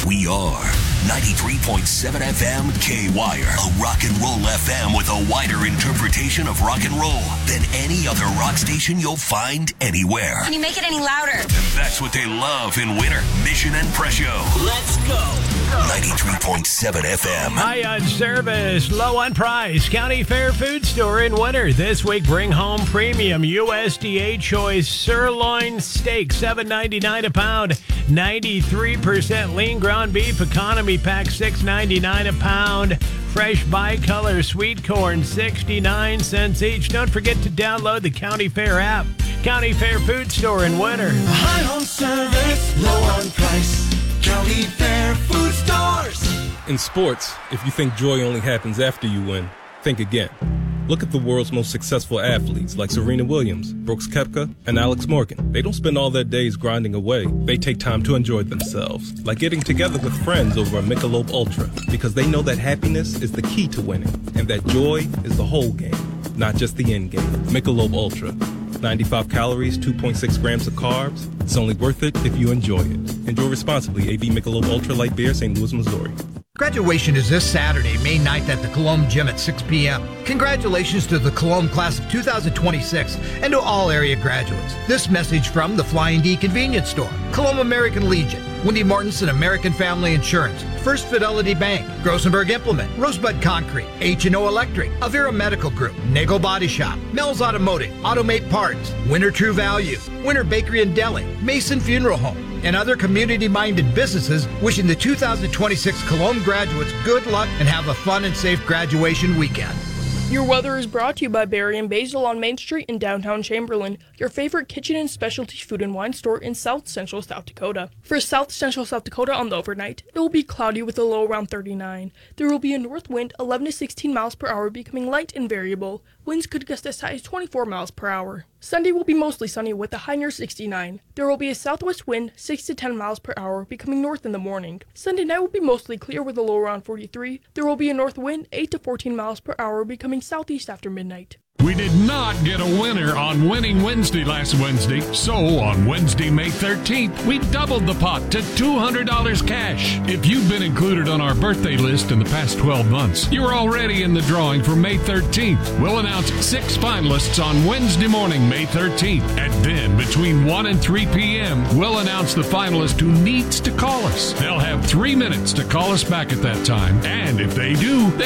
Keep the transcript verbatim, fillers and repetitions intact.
We are ninety-three point seven F M K-Wire, a rock and roll F M with a wider interpretation of rock and roll than any other rock station you'll find anywhere. Can you make it any louder? And that's what they love in winter. Mission and Prescio. Let's go. ninety-three point seven F M. High on service, low on price. County Fair Food Store in winter. This week, bring home premium U S D A choice sirloin steak, seven ninety-nine a pound. ninety-three percent lean ground beef economy pack, six ninety-nine a pound. Fresh bicolor sweet corn, sixty-nine cents each. Don't forget to download the County Fair app. County Fair Food Store in winter. High on service, low on price. County Fair Food Stores. In sports, if you think joy only happens after you win, think again. Look at the world's most successful athletes like Serena Williams, Brooks Koepka, and Alex Morgan. They don't spend all their days grinding away. They take time to enjoy themselves, like getting together with friends over a Michelob Ultra, because they know that happiness is the key to winning, and that joy is the whole game, not just the end game. Michelob Ultra. ninety-five calories, two point six grams of carbs. It's only worth it if you enjoy it. Enjoy responsibly. A B Michelob Ultra Light Beer, Saint Louis, Missouri. Graduation is this Saturday, May ninth at the Colomb Gym at six p.m. Congratulations to the Colomb class of two thousand twenty-six and to all area graduates. This message from the Flying D Convenience Store, Colomb American Legion, Wendy Mortensen American Family Insurance, First Fidelity Bank, Grossenberg Implement, Rosebud Concrete, H and O Electric, Avera Medical Group, Nagel Body Shop, Mel's Automotive, Automate Parts, Winter True Value, Winter Bakery and Deli, Mason Funeral Home, and other community-minded businesses wishing the two thousand twenty-six Colomb graduates good luck and have a fun and safe graduation weekend. Your weather is brought to you by Barry and Basil on Main Street in downtown Chamberlain, your favorite kitchen and specialty food and wine store in South Central South Dakota. For South Central South Dakota on the overnight, it will be cloudy with a low around thirty-nine. There will be a north wind eleven to sixteen miles per hour, becoming light and variable. Winds could gust as high as twenty-four miles per hour. Sunday will be mostly sunny with a high near sixty-nine. There will be a southwest wind six to ten miles per hour, becoming north in the morning. Sunday night will be mostly clear with a low around forty-three. There will be a north wind eight to fourteen miles per hour, becoming southeast after midnight. We did not get a winner on Winning Wednesday last Wednesday, so on Wednesday, May thirteenth, we doubled the pot to two hundred dollars cash. If you've been included on our birthday list in the past twelve months, you're already in the drawing for May thirteenth. We'll announce six finalists on Wednesday morning, May thirteenth, and then between one and three p.m., we'll announce the finalist who needs to call us. They'll have three minutes to call us back at that time, and if they do,